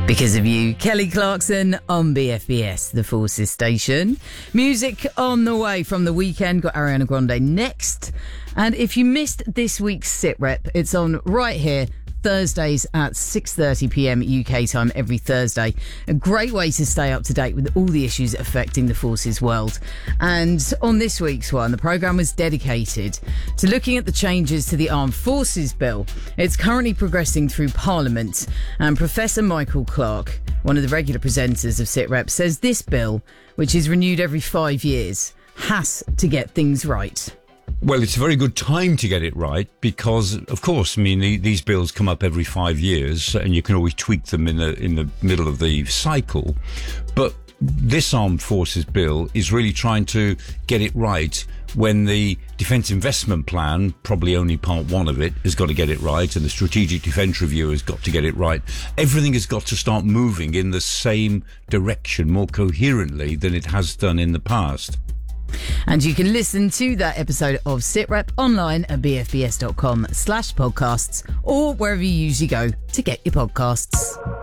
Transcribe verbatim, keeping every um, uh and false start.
Because of You, Kelly Clarkson on B F B S, the Forces station. Music on the way from The Weekend. Got Ariana Grande next. And if you missed this week's Sit Rep, it's on right here, Thursdays at six thirty p.m. U K time every Thursday. A great way to stay up to date with all the issues affecting the Forces world. And on this week's one, the programme was dedicated to looking at the changes to the Armed Forces Bill. It's currently progressing through Parliament, and Professor Michael Clark, one of the regular presenters of Sit Rep, says this bill, which is renewed every five years, has to get things right. Well, it's a very good time to get it right because, of course, I mean, the, these bills come up every five years and you can always tweak them in the in the middle of the cycle. But this Armed Forces Bill is really trying to get it right when the Defence Investment Plan, probably only part one of it, has got to get it right, and the Strategic Defence Review has got to get it right. Everything has got to start moving in the same direction more coherently than it has done in the past. And you can listen to that episode of Sit Rep online at bfbs.com slash podcasts or wherever you usually go to get your podcasts.